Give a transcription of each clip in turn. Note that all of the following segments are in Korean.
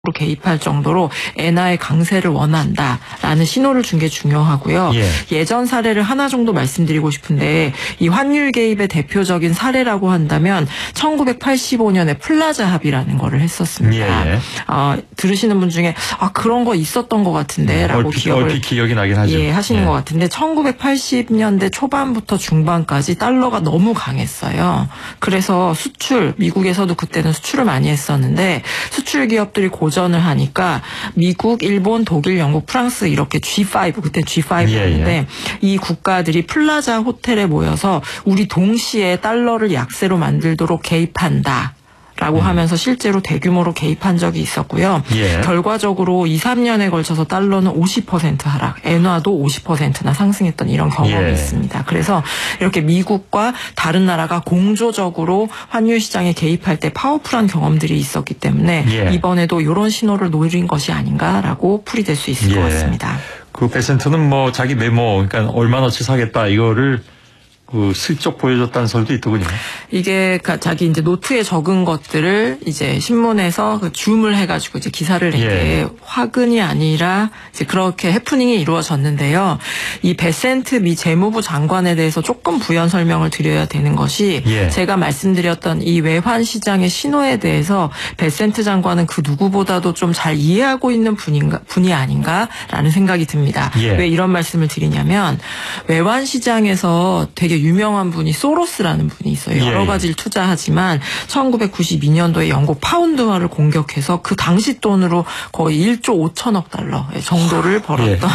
개입할 정도로 엔화의 강세를 원한다라는 신호를 준 게 중요하고요. 예전 사례를 하나 정도 말씀드리고 싶은데 이 환율 개입의 대표적인 사례라고 한다면 1985년에 플라자 합의라는 거를 했었습니다. 들으시는 분 중에 그런 거 있었던 것 같은데 라고 얼핏 기억이 나긴 하죠. 하시는 것 같은데 1980년대 초반부터 중반까지 달러가 너무 강했어요. 그래서 미국에서도 그때는 수출을 많이 했었는데 수출 기업들이 고전을 하니까 미국, 일본, 독일, 영국, 프랑스 이렇게 G5, 그때 G5였는데 이 국가들이 플라자 호텔에 모여서 우리 동시에 달러를 약세로 만들도록 개입한다. 라고 하면서 실제로 대규모로 개입한 적이 있었고요. 결과적으로 2, 3년에 걸쳐서 달러는 50% 하락, 엔화도 50%나 상승했던 이런 경험이 있습니다. 그래서 이렇게 미국과 다른 나라가 공조적으로 환율 시장에 개입할 때 파워풀한 경험들이 있었기 때문에 이번에도 이런 신호를 노린 것이 아닌가라고 풀이될 수 있을 것 같습니다. 그 베센트는 뭐 자기 메모, 그러니까 얼마나치 사겠다 이거를 슬쩍 보여줬다는 설도 있더군요. 이게 자기 이제 노트에 적은 것들을 이제 신문에서 줌을 해가지고 이제 기사를 낸 게 화근이 아니라 이제 그렇게 해프닝이 이루어졌는데요. 이 베센트 미 재무부 장관에 대해서 조금 부연 설명을 드려야 되는 것이 제가 말씀드렸던 이 외환 시장의 신호에 대해서 베센트 장관은 그 누구보다도 좀 잘 이해하고 있는 분이 아닌가라는 생각이 듭니다. 왜 이런 말씀을 드리냐면 외환 시장에서 되게 유명한 분이 소로스라는 분이 있어요. 여러 가지를 투자하지만 1992년도에 영국 파운드화를 공격해서 그 당시 돈으로 거의 1조 5천억 달러 정도를 벌었던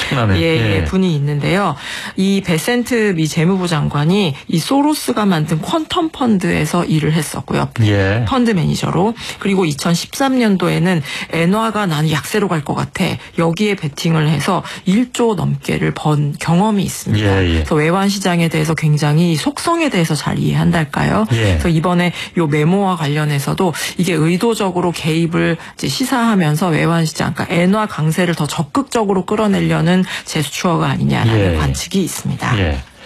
분이 있는데요. 이 베센트 미 재무부 장관이 이 소로스가 만든 퀀텀 펀드에서 일을 했었고요. 펀드 매니저로. 그리고 2013년도에는 엔화가 나는 약세로 갈 것 같아. 여기에 베팅을 해서 1조 넘게를 번 경험이 있습니다. 그래서 외환 시장에 대해서 굉장히 속성에 대해서 잘 이해한달까요? 그래서 이번에 요 메모와 관련해서도 이게 의도적으로 개입을 이제 시사하면서 외환 시장, 그러니까 엔화 강세를 더 적극적으로 끌어내려는 제스처가 아니냐라는 관측이 있습니다.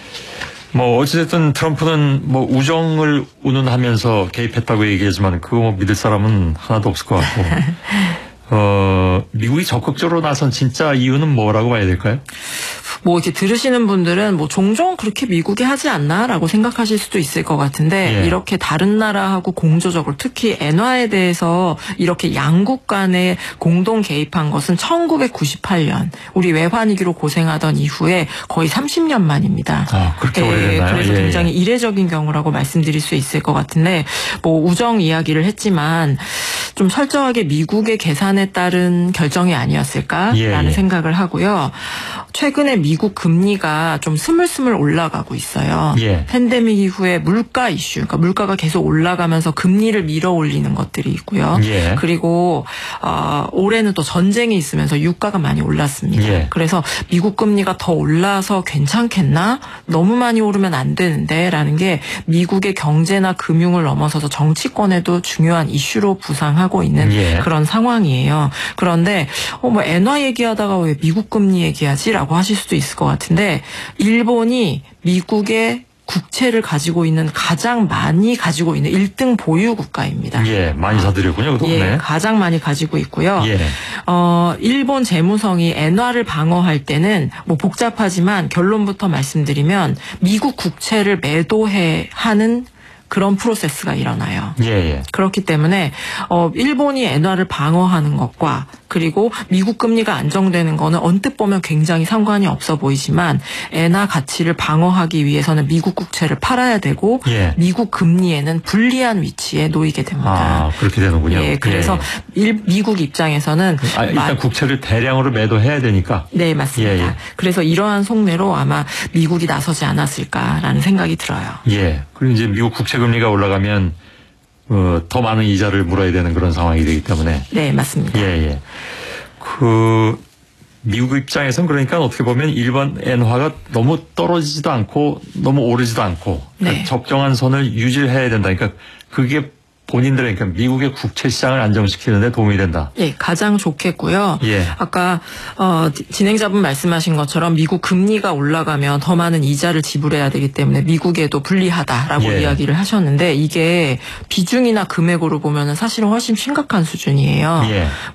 뭐 어찌됐든 트럼프는 뭐 우정을 운운하면서 개입했다고 얘기하지만 그거 뭐 믿을 사람은 하나도 없을 것 같고. 미국이 적극적으로 나선 진짜 이유는 뭐라고 봐야 될까요? 뭐 이렇게 들으시는 분들은 뭐 종종 그렇게 미국이 하지 않나라고 생각하실 수도 있을 것 같은데 이렇게 다른 나라하고 공조적으로 특히 엔화에 대해서 이렇게 양국 간에 공동 개입한 것은 1998년 우리 외환위기로 고생하던 이후에 거의 30년 만입니다. 그렇게 오래됐나요? 그래서 굉장히 이례적인 경우라고 말씀드릴 수 있을 것 같은데 뭐 우정 이야기를 했지만 좀 철저하게 미국의 계산에 따른 결정이 아니었을까라는 생각을 하고요. 최근에 미국 금리가 좀 스물스물 올라가고 있어요. 팬데믹 이후에 물가 이슈, 그러니까 물가가 계속 올라가면서 금리를 밀어 올리는 것들이 있고요. 그리고 올해는 또 전쟁이 있으면서 유가가 많이 올랐습니다. 그래서 미국 금리가 더 올라서 괜찮겠나? 너무 많이 오르면 안 되는데 라는 게 미국의 경제나 금융을 넘어서서 정치권에도 중요한 이슈로 부상하고 있는 그런 상황이에요. 그런데 뭐 엔화 얘기하다가 왜 미국 금리 얘기하지라고 하실 수도 있을 것 같은데 일본이 미국의 국채를 가지고 있는 가장 많이 가지고 있는 1등 보유 국가입니다. 많이 사들였군요. 가장 많이 가지고 있고요. 일본 재무성이 엔화를 방어할 때는 뭐 복잡하지만 결론부터 말씀드리면 미국 국채를 매도해 하는 그런 프로세스가 일어나요. 그렇기 때문에 일본이 엔화를 방어하는 것과 그리고 미국 금리가 안정되는 거는 언뜻 보면 굉장히 상관이 없어 보이지만 엔화 가치를 방어하기 위해서는 미국 국채를 팔아야 되고 미국 금리에는 불리한 위치에 놓이게 됩니다. 그렇게 되는군요. 그래서 미국 입장에서는 일단 국채를 대량으로 매도해야 되니까. 네, 맞습니다. 그래서 이러한 속내로 아마 미국이 나서지 않았을까라는 생각이 들어요. 그리고 이제 미국 국채 금리가 올라가면 더 많은 이자를 물어야 되는 그런 상황이 되기 때문에. 네, 맞습니다. 미국 입장에서는 그러니까 어떻게 보면 일반 엔화가 너무 떨어지지도 않고 너무 오르지도 않고 그러니까 적정한 선을 유지해야 된다. 그러니까 그게 본인들의 그러니까 미국의 국채 시장을 안정시키는 데 도움이 된다. 예, 가장 좋겠고요. 예. 아까 진행자분 말씀하신 것처럼 미국 금리가 올라가면 더 많은 이자를 지불해야 되기 때문에 미국에도 불리하다라고 예. 이야기를 하셨는데 이게 비중이나 금액으로 보면은 사실은 훨씬 심각한 수준이에요. 예.